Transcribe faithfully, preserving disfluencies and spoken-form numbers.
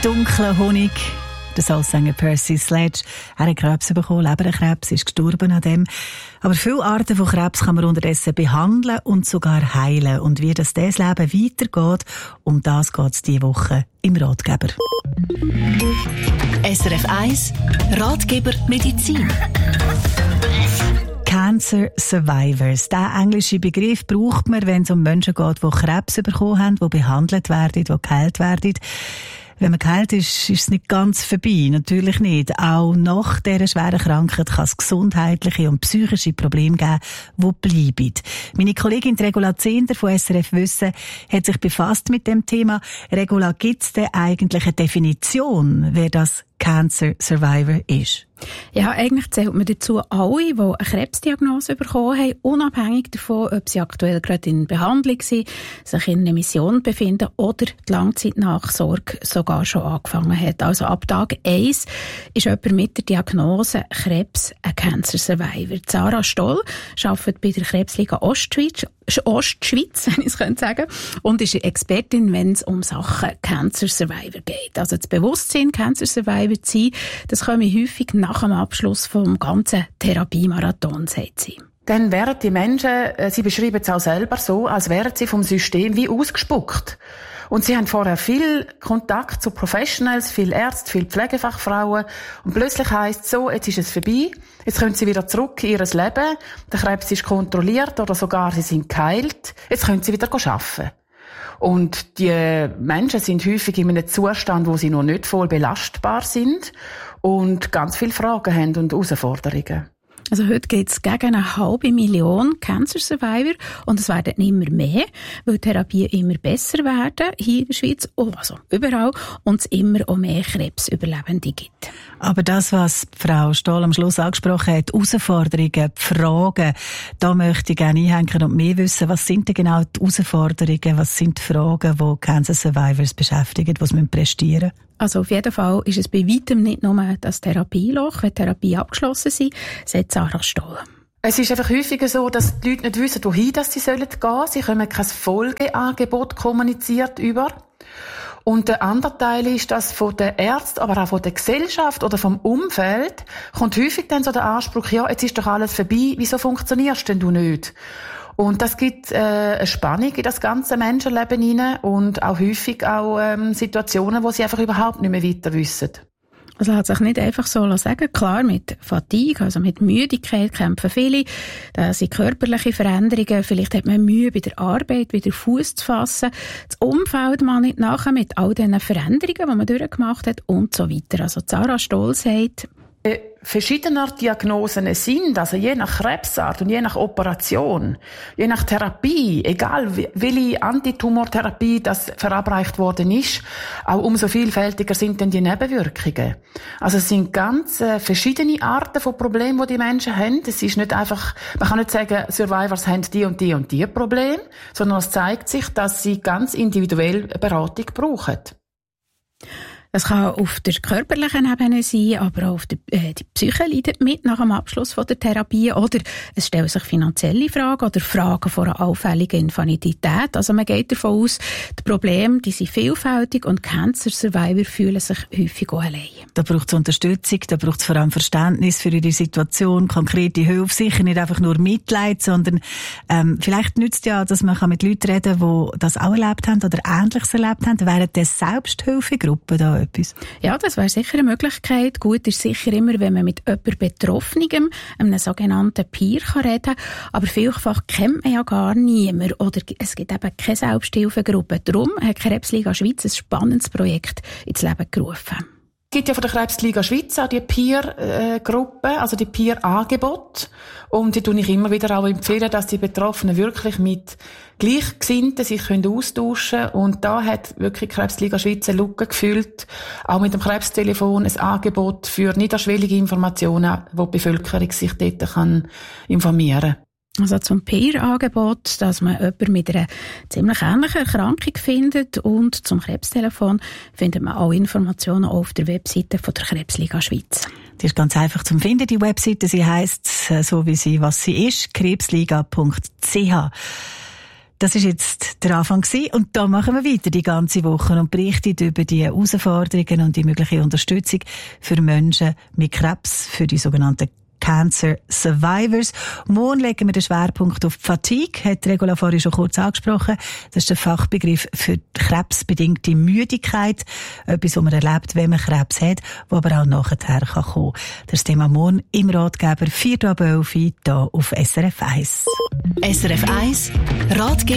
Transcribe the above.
dunkler Honig. Der Soulsänger Percy Sledge, er hat Krebs bekommen, Leberkrebs, ist gestorben an dem. Aber viele Arten von Krebs kann man unterdessen behandeln und sogar heilen. Und wie das dieses Leben weitergeht, um das geht es diese Woche im Ratgeber. S R F eins Ratgeber Medizin. Cancer Survivors. Diesen englischen Begriff braucht man, wenn es um Menschen geht, die Krebs bekommen haben, die behandelt werden, die geheilt werden. Wenn man geheilt ist, ist es nicht ganz vorbei. Natürlich nicht. Auch nach dieser schweren Krankheit kann es gesundheitliche und psychische Probleme geben, die bleiben. Meine Kollegin Regula Zehnder von S R F Wissen hat sich befasst mit dem Thema. Regula, gibt es denn eigentlich eine Definition, wer das Cancer Survivor ist? Ja, eigentlich zählt man dazu alle, die eine Krebsdiagnose bekommen haben, unabhängig davon, ob sie aktuell gerade in Behandlung sind, sich in einer Mission befinden oder die Langzeitnachsorge sogar schon angefangen hat. Also ab Tag eins ist jemand mit der Diagnose Krebs ein Cancer Survivor. Sarah Stoll arbeitet bei der Krebsliga Ostschweiz, Ostschweiz, wenn ich es sagen könnte, und ist Expertin, wenn es um Sachen Cancer Survivor geht. Also das Bewusstsein, Cancer Survivor zu sein, das komme häufig nach dem Abschluss vom ganzen Therapiemarathon, sagt sie. Dann wären die Menschen, sie beschreiben es auch selber so, als wären sie vom System wie ausgespuckt. Und sie haben vorher viel Kontakt zu Professionals, viele Ärzte, viele Pflegefachfrauen. Und plötzlich heisst es so, jetzt ist es vorbei, jetzt können sie wieder zurück in ihr Leben, der Krebs ist kontrolliert oder sogar sie sind geheilt, jetzt können sie wieder arbeiten. Und die Menschen sind häufig in einem Zustand, wo sie noch nicht voll belastbar sind und ganz viele Fragen haben und Herausforderungen. Also heute geht es gegen eine halbe Million Cancer Survivor und es werden immer mehr, weil Therapien immer besser werden, hier in der Schweiz, also überall, und es immer auch mehr Krebsüberlebende gibt. Aber das, was Frau Stoll am Schluss angesprochen hat, die Herausforderungen, die Fragen, da möchte ich gerne einhängen und mehr wissen, was sind denn genau die Herausforderungen, was sind die Fragen, die Cancer Survivors beschäftigen, die sie prestieren müssen? Also auf jeden Fall ist es bei weitem nicht nur das Therapieloch, wenn Therapie abgeschlossen sind, sagt Sarah Stoll. Es ist einfach häufiger so, dass die Leute nicht wissen, wohin dass sie gehen sollen. Sie kommen kein Folgeangebot kommuniziert über. Und der andere Teil ist, dass von den Ärzten, aber auch von der Gesellschaft oder vom Umfeld kommt häufig dann so der Anspruch, ja, jetzt ist doch alles vorbei, wieso funktionierst denn du nicht? Und das gibt äh, eine Spannung in das ganze Menschenleben hinein und auch häufig auch ähm, Situationen, wo sie einfach überhaupt nicht mehr weiter wissen. Also hat sich nicht einfach so sagen. Klar, mit Fatigue, also mit Müdigkeit kämpfen viele. Da sind körperliche Veränderungen. Vielleicht hat man Mühe bei der Arbeit, wieder Fuß zu fassen. Das Umfeld mal nicht nachher mit all diesen Veränderungen, die man durchgemacht hat und so weiter. Also Sarah Stoll sagt, verschiedener Diagnosen sind, also je nach Krebsart und je nach Operation, je nach Therapie, egal welche Antitumortherapie das verabreicht worden ist, auch umso vielfältiger sind dann die Nebenwirkungen. Also es sind ganz äh, verschiedene Arten von Problemen, die die Menschen haben. Es ist nicht einfach, man kann nicht sagen, Survivors haben die und die und die Probleme, sondern es zeigt sich, dass sie ganz individuell Beratung brauchen. Es kann auf der körperlichen Ebene sein, aber auch auf der, äh, die Psyche leidet mit nach dem Abschluss von der Therapie oder es stellen sich finanzielle Fragen oder Fragen von einer auffälligen Infantilität. Also man geht davon aus, die Probleme die sind vielfältig und Cancer Survivor fühlen sich häufig auch allein. Da braucht es Unterstützung, da braucht es vor allem Verständnis für ihre Situation, konkrete Hilfe, sicher nicht einfach nur Mitleid, sondern ähm, vielleicht nützt ja, dass man mit Leuten reden kann, die das auch erlebt haben oder Ähnliches erlebt haben. Wären das Selbsthilfegruppen da etwas? Ja, das wäre sicher eine Möglichkeit. Gut ist sicher immer, wenn man mit jemandem Betroffenem, einem sogenannten Peer, kann reden kann. Aber vielfach kennt man ja gar niemanden oder es gibt eben keine Selbsthilfegruppe. Darum hat Krebsliga Schweiz ein spannendes Projekt ins Leben gerufen. Es gibt ja von der Krebsliga Schweiz auch die Peer-Gruppe, also die Peer-Angebote. Und die tue ich immer wieder auch empfehlen, dass die Betroffenen wirklich mit Gleichgesinnten sich austauschen können. Und da hat wirklich Krebsliga Schweiz eine Lücke gefüllt. Auch mit dem Krebstelefon ein Angebot für niederschwellige Informationen, wo die Bevölkerung sich dort kann informieren kann. Also zum Peer-Angebot, dass man jemanden mit einer ziemlich ähnlichen Erkrankung findet und zum Krebstelefon findet man auch Informationen auf der Webseite von der Krebsliga Schweiz. Die ist ganz einfach zum Finden, die Webseite. Sie heisst, so wie sie, was sie ist, krebsliga punkt c h. Das ist jetzt der Anfang gewesen. Und da machen wir weiter die ganze Woche und berichten über die Herausforderungen und die mögliche Unterstützung für Menschen mit Krebs, für die sogenannten Cancer Survivors. Morgen legen wir den Schwerpunkt auf Fatigue, hat Regula vorhin schon kurz angesprochen. Das ist der Fachbegriff für krebsbedingte Müdigkeit. Etwas, was man erlebt, wenn man Krebs hat, wo aber auch nachher kommen kann. Das ist Thema morgen im Ratgeber vier ab elf hier auf S R F eins. S R F eins Ratgeber